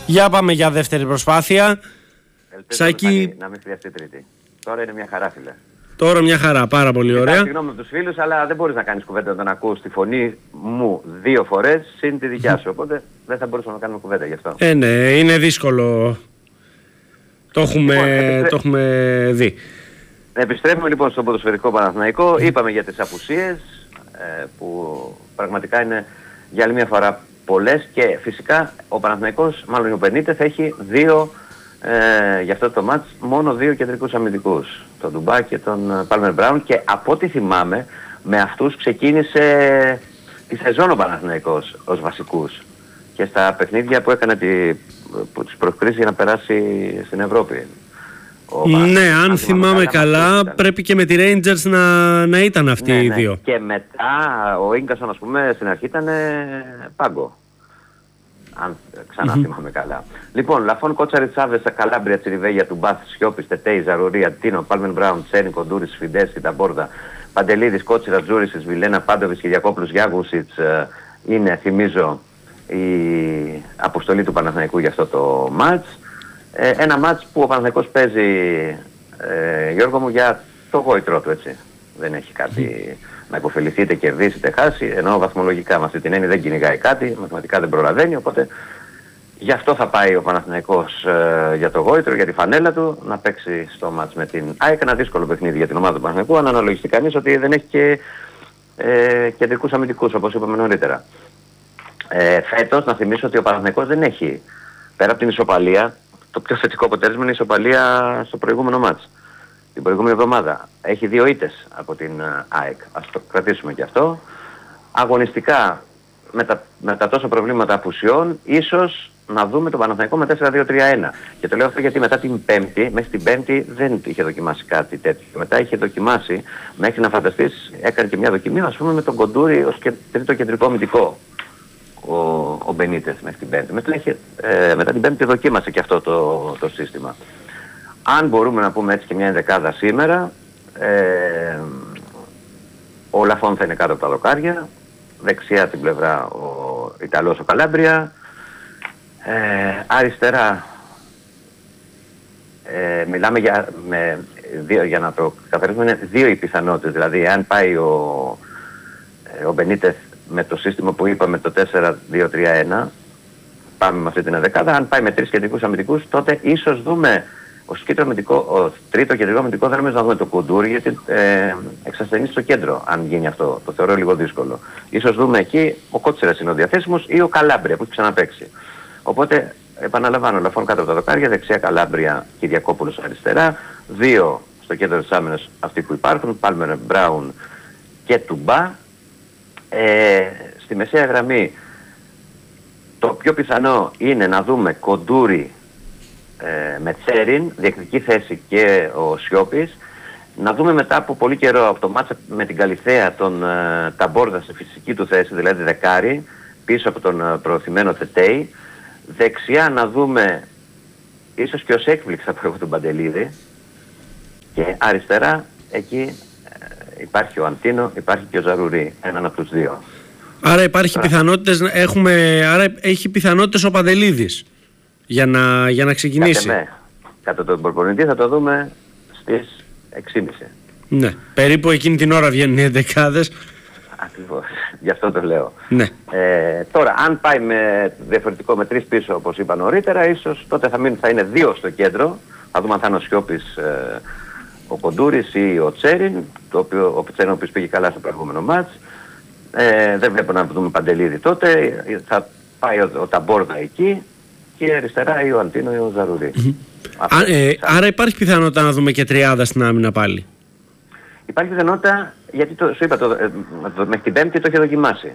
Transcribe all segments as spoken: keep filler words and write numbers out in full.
Για πάμε για δεύτερη προσπάθεια. Ελπίζω Σάκη... να μην χρειαστεί τρίτη. Τώρα είναι μια χαρά, φίλε. Τώρα μια χαρά, πάρα πολύ ωραία. Συγγνώμη με τους φίλους, αλλά δεν μπορείς να κάνεις κουβέντα όταν ακούς τη φωνή μου δύο φορές συν τη δικιά σου. Οπότε δεν θα μπορούσαμε να κάνουμε κουβέντα γι' αυτό. Ε, ναι, είναι δύσκολο. Το έχουμε, λοιπόν, επιστρέ... το έχουμε δει. Επιστρέφουμε λοιπόν στο ποδοσφαιρικό Παναθηναϊκό. Είπαμε για τις απουσίες ε, που πραγματικά είναι για άλλη μια φορά πολλές και φυσικά ο Παναθηναϊκός, μάλλον ο Μπενίτεθ, έχει δύο ε, για αυτό το μάτς μόνο δύο κεντρικούς αμυντικούς. Τον Ντουμπά και τον Πάλμερ Μπράουν, και από ό,τι θυμάμαι με αυτούς ξεκίνησε τη σεζόν ο Παναθηναϊκός ως βασικούς και στα παιχνίδια που έκανε τη, που τις προκρίσεις για να περάσει στην Ευρώπη. Ο ναι, αν, αν θυμάμαι καλά, καλά πρέπει και με τη Rangers να, να ήταν αυτοί ναι, οι ναι. δύο. Και μετά ο Ίγκασον, ας πούμε, στην αρχή ήταν πάγκο. Αν ξανά mm-hmm. θυμάμαι καλά. Λοιπόν, Λαφών, Κότσαρη, Τσάβες, Καλάμπρια, Τσιριβέγια, του Μπάθ, Σιώπης, Τετέι, Ζαρουρία, Τίνο, Πάλμεν Μπράουν, Τσένι, Κοντούρης, Φιντές, Ταμπόρδα, Παντελίδης, Κότσιρα, Τζούρισης, Βιλένα, Πάντοβης, Κυριακόπουλος, Γιάγουσιτς, είναι, θυμίζω, η αποστολή του Παναθηναϊκού για αυτό το μάτς. Ε, ένα μάτς που ο Παναθηναϊκός παίζει, ε, Γιώργο μου, για το γόητρό του, έτσι. Δεν έχει κάτι να υποφεληθείτε, κερδίσετε, χάσει, ενώ βαθμολογικά με αυτή την έννοια δεν κυνηγάει κάτι, μαθηματικά δεν προλαβαίνει, οπότε γι' αυτό θα πάει ο Παναθηναϊκός ε, για το γόητρο, για τη φανέλα του, να παίξει στο μάτς με την ΑΕΚ. Ένα δύσκολο παιχνίδι για την ομάδα του Παναθηναϊκού, αν αναλογιστεί κανείς ότι δεν έχει και ε, κεντρικούς αμυντικούς, όπως είπαμε νωρίτερα. Ε, φέτος, να θυμίσω ότι ο Παναθηναϊκός δεν έχει, πέρα από την ισοπαλία, το πιο θετικό αποτέλεσμα είναι η ισοπαλία στο προηγούμενο μάτς. Την προηγούμενη εβδομάδα. Έχει δύο ήττες από την ΑΕΚ. Ας το κρατήσουμε και αυτό. Αγωνιστικά, με τα, με τα τόσα προβλήματα απουσιών, ίσως να δούμε τον Παναθηναϊκό με τέσσερα δύο τρία ένα. Και το λέω αυτό γιατί μετά την Πέμπτη, μέχρι την Πέμπτη δεν είχε δοκιμάσει κάτι τέτοιο. Μετά είχε δοκιμάσει, μέχρι να φανταστείς, έκανε και μια δοκιμή, ας πούμε, με τον Κοντούρη ως και, τρίτο κεντρικό αμυντικό. Ο, ο Μπενίτεθ μέχρι την Πέμπτη. Μετά, είχε, ε, μετά την Πέμπτη δοκίμασε και αυτό το, το σύστημα. Αν μπορούμε να πούμε έτσι και μια ενδεκάδα σήμερα, ε, ο Λαφών θα είναι κάτω από τα δοκάρια, δεξιά την πλευρά ο Ιταλός ο Καλάμπρια, ε, αριστερά ε, μιλάμε για, με δύο, για να το καθαρίσουμε, είναι δύο οι πιθανότητες, δηλαδή αν πάει ο, ε, ο Μπενίτεθ με το σύστημα που είπαμε το τέσσερα δύο τρία ένα, πάμε με αυτή την ενδεκάδα, αν πάει με τρεις κεντρικούς αμυντικούς, τότε ίσως δούμε ως ο τρίτο κεντρικό αμυντικό θα να δούμε το Κοντούρι, γιατί ε, εξασθενεί στο κέντρο, αν γίνει αυτό. Το θεωρώ λίγο δύσκολο. Ίσως δούμε εκεί ο Κότσιρας είναι ο διαθέσιμος ή ο Καλάμπρια που έχει ξαναπαίξει. Οπότε επαναλαμβάνω, Λαφών κάτω από τα δοκάρια, δεξιά Καλάμπρια, Κυριακόπουλος αριστερά, δύο στο κέντρο της άμυνας αυτοί που υπάρχουν, Πάλμερ Μπράουν και Τουμπά. Ε, στη μεσαία γραμμή το πιο πιθανό είναι να δούμε Κοντούρι ε, με Τσέριν, διεκδική θέση και ο Σιώπης. Να δούμε μετά από πολύ καιρό από το μάτσα με την Καλιθέα τον ε, Ταμπόρδα σε φυσική του θέση, δηλαδή δεκάρι, πίσω από τον ε, προωθημένο Τετέι. Δεξιά να δούμε ίσως και ως έκπληξη από τον Παντελίδη. Και αριστερά εκεί ε, υπάρχει ο Αντίνο, υπάρχει και ο Ζαρουρί, έναν από τους δύο. Άρα υπάρχει πιθανότητες, έχουμε, άρα έχει πιθανότητες ο Παντελίδης για να, για να ξεκινήσει. Κάτε με. Κατά τον προπονητή θα το δούμε στις έξι και μισή. Ναι, περίπου εκείνη την ώρα βγαίνουν οι εντεκάδες. Ακριβώς, γι' αυτό το λέω. Ναι. Ε, τώρα, αν πάει με διαφορετικό με τρεις πίσω, όπως είπα νωρίτερα, ίσως τότε θα, μείνουν, θα είναι δύο στο κέντρο. Θα δούμε αν θα είναι ο Σιώπης, ε, ο Κοντούρης ή ο Τσέριν, το οποίο, ο Τσέριν ο οποίος πήγε καλά στο προηγούμενο μάτς. Ε, δεν βλέπω να δούμε Παντελίδη τότε. Θα πάει ο, ο Ταμπόρδα εκεί και αριστερά ή ο Αντίνο ή ο Ζαρουρί. Mm-hmm. Α, ε, άρα υπάρχει πιθανότητα να δούμε και τριάδα στην άμυνα πάλι. Υπάρχει πιθανότητα, γιατί το, σου είπα, το, ε, το, μέχρι την Πέμπτη το είχε δοκιμάσει.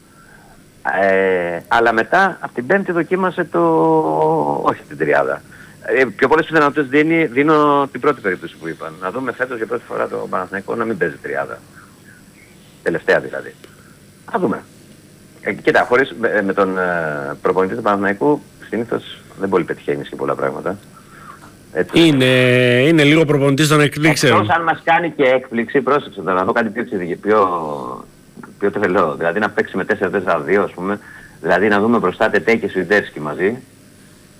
Ε, αλλά μετά από την Πέμπτη δοκίμασε το... όχι την τριάδα. Ε, πιο πολλές πιθανότητες δίνει, δίνω την πρώτη περίπτωση που είπα. Να δούμε φέτος για πρώτη φορά το Παναθηναϊκό να μην παίζει τριάδα. Τελευταία δηλαδή. Θα δούμε. Ε, κοίτα, χωρίς με, με τον ε, προπονητή του Παναθηναϊκού συνήθως δεν πολύ πετυχαίνει και πολλά πράγματα. Έτσι. Είναι, είναι λίγο προπονητής των εκπλήξεων. Εκτός αν μας κάνει και έκπληξη, πρόσεξε τώρα, να δω κάτι πιο εξειδικευμένο, πιο, πιο τρελό. Δηλαδή να παίξει με τέσσερα τέσσερα δύο, ας πούμε. Δηλαδή να δούμε μπροστά Τετέι και Σουιντέρσκι μαζί.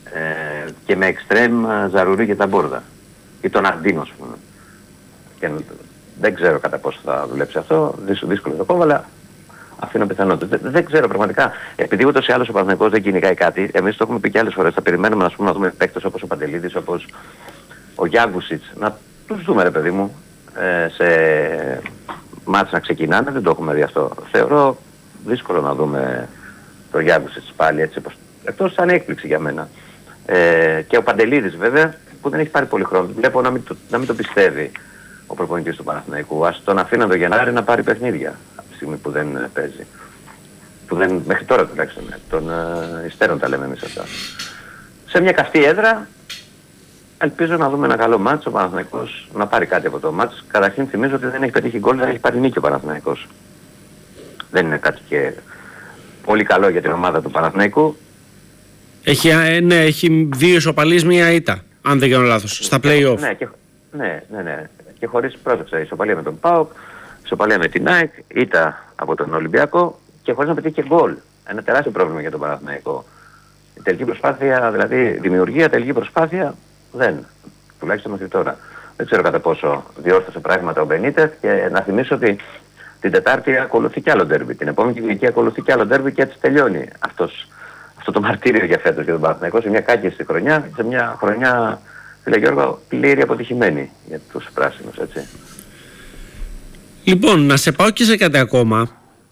ε, και με εξτρέμ Ζαρουρί και Ταμπόρδα ή τον Αρντίνο, ας πούμε. Και δεν ξέρω κατά πόσο θα δουλέψει αυτό, δύσκολο το κόμμα, αλλά αφήνω πιθανότητα. Δεν, δεν ξέρω πραγματικά. Επειδή ούτως ή άλλως ο Παναθηναϊκός δεν κυνηγάει κάτι, εμείς το έχουμε πει και άλλες φορές. Θα περιμένουμε ας πούμε, να δούμε παίκτες όπως ο Παντελίδης, όπως ο Γιάνγκουσιτς, να τους δούμε ρε παιδί μου, ε, σε μάτς να ξεκινάνε. Δεν το έχουμε δει αυτό. Θεωρώ δύσκολο να δούμε τον Γιάνγκουσιτς πάλι έτσι, εκτός σαν έκπληξη για μένα. Ε, και ο Παντελίδης βέβαια, που δεν έχει πάρει πολύ χρόνο. Βλέπω να μην το, να μην το πιστεύει ο προπονητής του Παναθηναϊκού. Ας τον αφήναν το Γενάρη να πάρει παιχνίδια από τη στιγμή που δεν παίζει. Που δεν, μέχρι τώρα τουλάχιστον, των ε, υστέρων τα λέμε εμείς αυτά. Σε μια καυτή έδρα, ελπίζω να δούμε ένα καλό μάτς, ο Παναθηναϊκός να πάρει κάτι από το μάτς. Καταρχήν θυμίζω ότι δεν έχει πετύχει γκολ, δεν έχει πάρει νίκη ο Παναθηναϊκός. Δεν είναι κάτι και πολύ καλό για την ομάδα του Παναθηναϊκού. Έχει, ε, ναι, έχει δύο ισοπαλίες, μία ήττα, αν δεν κάνω λάθος, στα play-off. Ναι, και, ναι, ναι, ναι. Και χωρίς πρόσεξα, ισοπαλία με τον ΠΑΟΚ, ισοπαλία με την ΑΕΚ, ήττα από τον Ολυμπιακό και χωρίς να πετύχει και γκολ. Ένα τεράστιο πρόβλημα για τον Παναθηναϊκό. Η τελική προσπάθεια, δηλαδή δημιουργία, τελική προσπάθεια, δεν. Τουλάχιστον μέχρι τώρα. Δεν ξέρω κατά πόσο διόρθωσε πράγματα ο Μπενίτεθ και να θυμίσω ότι την Τετάρτη ακολουθεί κι άλλο ντέρμπι. Την επόμενη Κυριακή ακολουθεί κι άλλο ντέρμπι και έτσι τελειώνει αυτός, αυτό το μαρτύριο για φέτος για τον Παναθηναϊκό σε μια κάκιστη χρονιά, σε μια χρονιά, φίλε Γιώργο, πλήρη αποτυχημένη για τους πράσινους, έτσι. Λοιπόν, να σε πάω και σε κάτι ακόμα,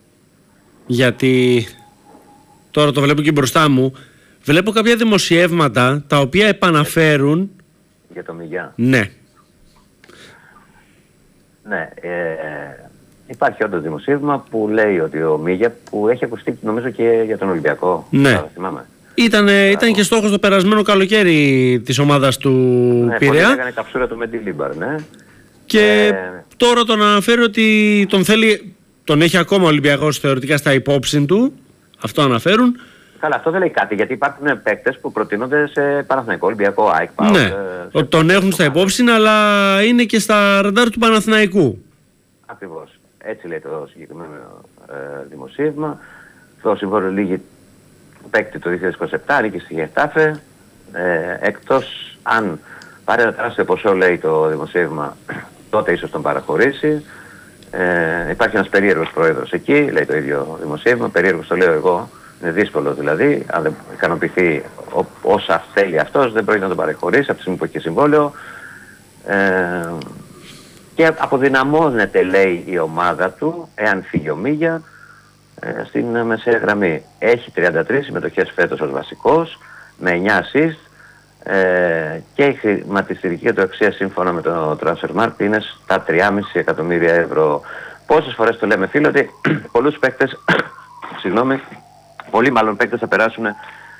γιατί τώρα το βλέπω και μπροστά μου. Βλέπω κάποια δημοσιεύματα τα οποία επαναφέρουν... Για το Μιγιά. Ναι. Ναι, ε, υπάρχει όντως δημοσίευμα που λέει ότι ο Μίγια, που έχει ακουστεί νομίζω και για τον Ολυμπιακό. Ναι. Θυμάμαι. Ήταν, ήταν και στόχος το περασμένο καλοκαίρι της ομάδας του ναι, Πειραιά. Ναι, έκανε καψούρα του με τη Λίμπαρ, ναι. Και ε, τώρα τον αναφέρει ότι τον θέλει, τον έχει ακόμα ο Ολυμπιακός θεωρητικά στα υπόψη του. Αυτό αναφέρουν. Καλά, αυτό δεν λέει κάτι, γιατί υπάρχουν παίκτες που προτείνονται σε Παναθηναϊκό, Ολυμπιακό, ΑΕΚ, ΠΑΟΚ. Ναι, ε, τον έχουν στα υπόψη, αλλά είναι και στα ραντάρ του Παναθηναϊκού. Ακριβώς. Έτσι λέει το συγκεκριμένο ε, δημοσίευμα. Το συμβόλαιο λύγει παίκτη το δύο χιλιάδες είκοσι επτά, ανήκει στη Γετάφε. Ε, εκτός αν πάρει ένα τεράστιο ποσό, λέει το δημοσίευμα, τότε ίσως τον παραχωρήσει. Ε, υπάρχει ένας περίεργος πρόεδρος εκεί, λέει το ίδιο δημοσίευμα. Περίεργος το λέω εγώ. Είναι δύσκολο δηλαδή, αν δεν ικανοποιηθεί όσα θέλει αυτός, δεν πρόκειται να τον παραχωρήσει από τη στιγμή που έχει συμβόλαιο. Ε, και αποδυναμώνεται, λέει, η ομάδα του, εάν φύγει ο Μίγια, ε, στην μεσαία γραμμή. Έχει τριάντα τρεις συμμετοχές φέτος ως βασικός, με εννιά assist, ε, και η χρηματιστηρική του αξία σύμφωνα με το Transfermarkt είναι στα τρία κόμμα πέντε εκατομμύρια ευρώ. Πόσες φορές το λέμε, φίλε, ότι πολλούς παίκτες, συγγνώμη, πολλοί μάλλον παίκτες θα περάσουν ε,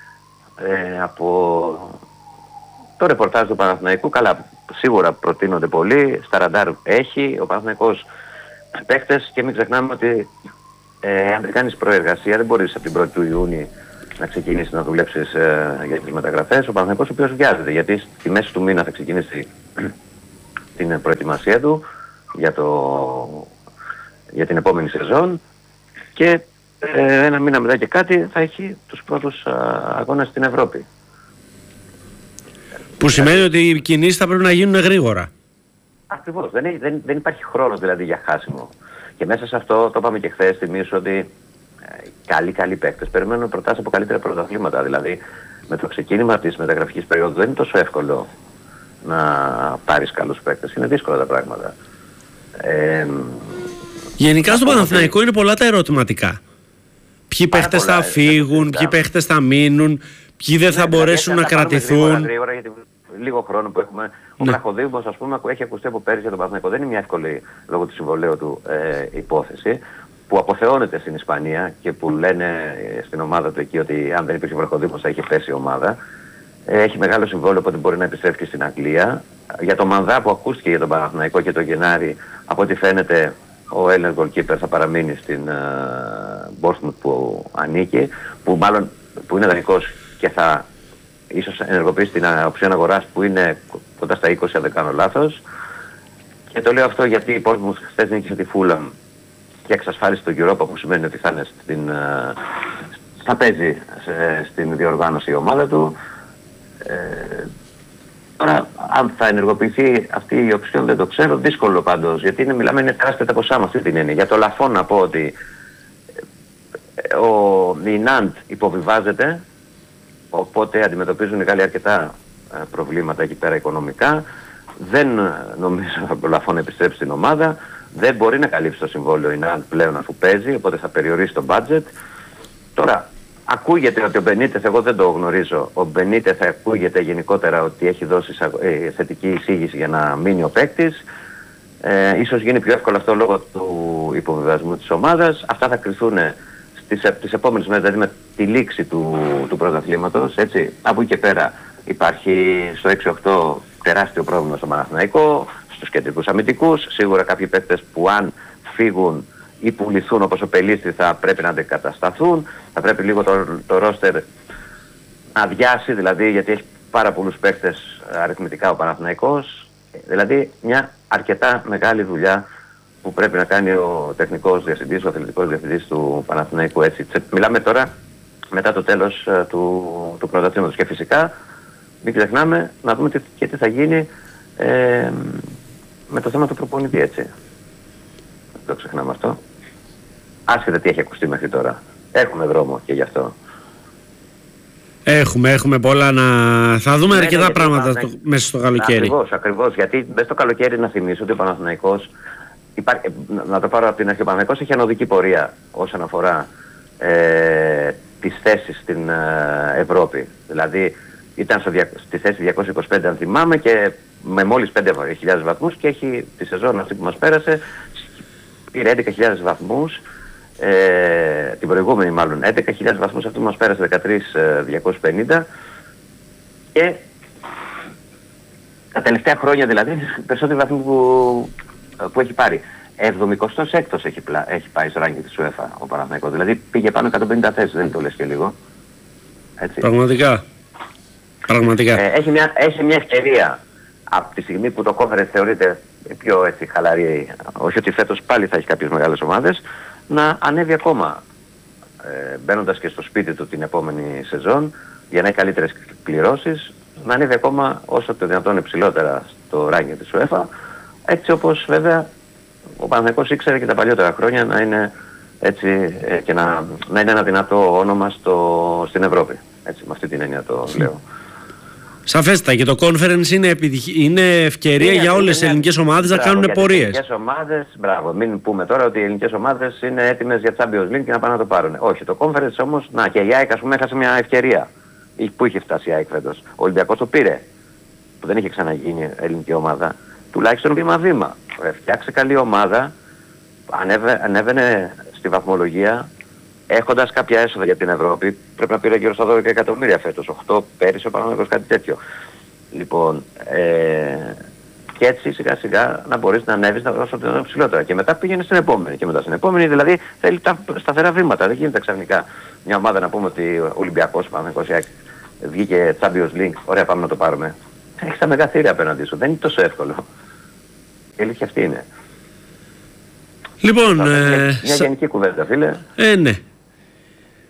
από το ρεπορτάζ του Παναθηναϊκού. Καλά, σίγουρα προτείνονται πολλοί, στα ραντάρ έχει ο Παναθηναϊκός παίκτες και μην ξεχνάμε ότι ε, αν δεν κάνεις προεργασία δεν μπορείς από την πρώτη του Ιούνιου να ξεκινήσεις να δουλέψεις ε, για τις μεταγραφές. Ο Παναθηναϊκός ο οποίος βιάζεται, γιατί στη μέση του μήνα θα ξεκινήσει την προετοιμασία του για, το, για την επόμενη σεζόν και ε, ένα μήνα μετά και κάτι θα έχει τους πρώτους α, αγώνες στην Ευρώπη. Που σημαίνει ότι οι κινήσεις θα πρέπει να γίνουν γρήγορα. Ακριβώς. Δεν, δεν, δεν υπάρχει χρόνος δηλαδή για χάσιμο. Και μέσα σε αυτό, το είπαμε και χθες, θυμίσω ότι ε, καλοί καλοί παίκτες περιμένουν προτάσεις από καλύτερα πρωταθλήματα. Δηλαδή με το ξεκίνημα της μεταγραφικής περίοδου δεν είναι τόσο εύκολο να πάρεις καλούς παίκτες. Είναι δύσκολα τα πράγματα. Ε, Γενικά στο Παναθηναϊκό είναι πολλά τα ερωτηματικά. Ποιοι παίχτες θα φύγουν, ποιοι παίχτες θα μείνουν, ποιοι δεν θα μπορέσουν να κρατηθούν. Γρήγορα, γιατί λίγο χρόνο που έχουμε. Ο Βραχοδήμος, ας πούμε, έχει ακουστεί από πέρυσι για τον Παναθηναϊκό. Δεν είναι μια εύκολη λόγω του συμβολέου του ε, υπόθεση που αποθεώνεται στην Ισπανία και που λένε στην ομάδα του εκεί ότι αν δεν υπήρχε ο Βραχοδήμος θα είχε πέσει η ομάδα. Ε, έχει μεγάλο συμβόλαιο οπότε μπορεί να επιστρέφει και στην Αγγλία. Για το Μανδά που ακούστηκε για τον Παναθηναϊκό και τον Γενάρη, από ό,τι φαίνεται ο Έλληνας goalkeeper θα παραμείνει στην uh, Bournemouth που ανήκει, που μάλλον που είναι δανεικός και θα ίσως ενεργοποιήσει την οψιόν αγοράς που είναι κοντά στα είκοσι αν δεν κάνω λάθος. Και το λέω αυτό γιατί η Bournemouth χθες νίκησε τη Fulham και εξασφάλισε τον Europa, που σημαίνει ότι θα, είναι στην, uh, θα παίζει σε, στην διοργάνωση η ομάδα του. Ε, τώρα, αν θα ενεργοποιηθεί αυτή η οψιόν δεν το ξέρω, δύσκολο πάντως, γιατί είναι, μιλάμε, είναι τεράστια τα ποσά με αυτή την έννοια. Για το Λαφόν να πω ότι ο, η Ναντ υποβιβάζεται, οπότε αντιμετωπίζουν οι Γάλλοι αρκετά ε, προβλήματα εκεί πέρα οικονομικά. Δεν νομίζω ότι ο Λαφόν επιστρέψει στην ομάδα. Δεν μπορεί να καλύψει το συμβόλαιο η Ναντ πλέον αφού παίζει, οπότε θα περιορίσει το budget. Τώρα, ακούγεται ότι ο Μπενίτεθ, εγώ δεν το γνωρίζω, ο Μπενίτεθ ακούγεται γενικότερα ότι έχει δώσει ε, θετική εισήγηση για να μείνει ο παίκτης. Ε, ίσως γίνει πιο εύκολο αυτό λόγω του υποβιβασμού της ομάδας. Αυτά θα κρυθούν στις, τις επόμενες μέρες, δηλαδή με τη λήξη του, του πρωταθλήματος. Έτσι. Από εκεί και πέρα υπάρχει στο έξι οκτώ τεράστιο πρόβλημα στο Παναθηναϊκό, στους κεντρικούς αμυντικούς. Σίγουρα κάποιοι παίκτες που αν φύγουν ή πουληθούν όπως ο Πελίστη θα πρέπει να αντικατασταθούν. Θα πρέπει λίγο το, το ρόστερ να αδειάσει, δηλαδή γιατί έχει πάρα πολλούς παίκτες αριθμητικά ο Παναθηναϊκός. Δηλαδή μια αρκετά μεγάλη δουλειά που πρέπει να κάνει ο τεχνικός διευθυντής, ο αθλητικός διευθυντής του Παναθηναϊκού. Έτσι. Μιλάμε τώρα μετά το τέλος uh, του, του πρωταθλήματος. Και φυσικά μην ξεχνάμε να δούμε τι, και τι θα γίνει ε, με το θέμα του προπονητή, έτσι. Δεν το ξεχνάμε αυτό. Άσχετα τι έχει ακουστεί μέχρι τώρα. Έχουμε δρόμο και γι' αυτό. Έχουμε, έχουμε πολλά να... Θα δούμε ναι, αρκετά ναι, πράγματα στο... μέσα στο καλοκαίρι. Ακριβώς, ακριβώς. Γιατί μέσα στο καλοκαίρι να θυμίσω ότι ο Παναθηναϊκός, υπά... να το πάρω από την αρχή, ο Παναθηναϊκός έχει ανωδική πορεία όσον αφορά ε, τις θέσεις στην ε, Ευρώπη. Δηλαδή ήταν στο δια... στη θέση διακόσια είκοσι πέντε αν θυμάμαι και με μόλις πέντε χιλιάδες βαθμούς και έχει τη σεζόν αυτή που μας πέρασε πήρε έντεκα χιλιάδες βαθμούς. Ε, την προηγούμενη μάλλον έντεκα χιλιάδες βαθμούς, αυτό μας πέρασε δεκατρείς χιλιάδες διακόσιους πενήντα και τα τελευταία χρόνια δηλαδή περισσότεροι βαθμοί που, που έχει πάρει. εβδομηκοστός έκτος έχει, έχει πάει στο ranking της UEFA ο Παναθηναϊκός, δηλαδή πήγε πάνω εκατόν πενήντα θέσεις, δεν το λες και λίγο. Έτσι. Πραγματικά. Πραγματικά. Ε, έχει, μια, έχει μια ευκαιρία από τη στιγμή που το conference θεωρείται πιο έτσι χαλαρή, όχι ότι φέτος πάλι θα έχει κάποιες μεγάλες ομάδες, να ανέβει ακόμα ε, μπαίνοντας και στο σπίτι του την επόμενη σεζόν για να έχει καλύτερες κληρώσεις, να ανέβει ακόμα όσο το δυνατόν υψηλότερα στο ranking της UEFA, έτσι όπως βέβαια ο Παναθηναϊκός ήξερε και τα παλιότερα χρόνια να είναι έτσι ε, και να, να είναι ένα δυνατό όνομα στο, στην Ευρώπη. Έτσι, με αυτή την έννοια το λέω. Σαφέστα, και το conference είναι, επιτυχ... είναι ευκαιρία είναι, για όλες τις ελληνικές ομάδες να κάνουν πορείες. Οι ελληνικές ομάδες, μπράβο, μην πούμε τώρα ότι οι ελληνικές ομάδες είναι έτοιμες για Champions League και να πάνε να το πάρουν. Όχι, το conference όμως, να και η ΑΕΚ ας πούμε έχασε μια ευκαιρία. Πού είχε φτάσει η ΑΕΚ φέτος? Ο Ολυμπιακός το πήρε, που δεν είχε ξαναγίνει ελληνική ομάδα. Τουλάχιστον βήμα-βήμα. Φτιάξε καλή ομάδα, ανέβε, ανέβαινε στη βαθμολογία. Έχοντας κάποια έσοδα για την Ευρώπη, πρέπει να πήρε γύρω στα δώδεκα εκατομμύρια φέτος, οκτώ πέρυσι ο Παναθηναϊκός, κάτι τέτοιο. Λοιπόν, ε, και έτσι σιγά σιγά να μπορείς να ανέβεις να δώσεις το ψηλότερα. Και μετά πήγαινε στην επόμενη. Και μετά στην επόμενη, δηλαδή θέλει τα σταθερά βήματα. Δεν γίνεται ξαφνικά μια ομάδα να πούμε ότι ο Ολυμπιακός, ο Παναθηναϊκός βγήκε Champions League, ωραία πάμε να το πάρουμε. Έχεις τα μεγαθύρια απέναντι σου. Δεν είναι τόσο εύκολο. Η αλήθεια αυτή είναι. Λοιπόν, μια, ε, μια γενική κουβέντα, φίλε. Ε, ναι.